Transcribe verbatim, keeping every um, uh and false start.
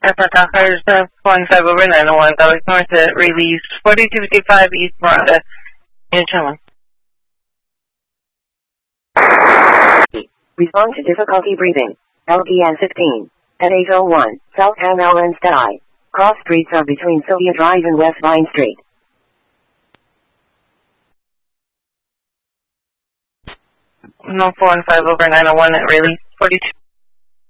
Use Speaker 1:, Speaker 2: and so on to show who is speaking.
Speaker 1: Airport cars, uh, flying five over nine oh one, Dallas North at release forty-two fifty-five East Miranda. You're chilling.
Speaker 2: Respond to difficulty breathing. L P N fifteen. At eight oh one, South M L N Sky. Cross streets are between Sylvia Drive and West Vine Street.
Speaker 1: No four and five over nine oh one at release forty-two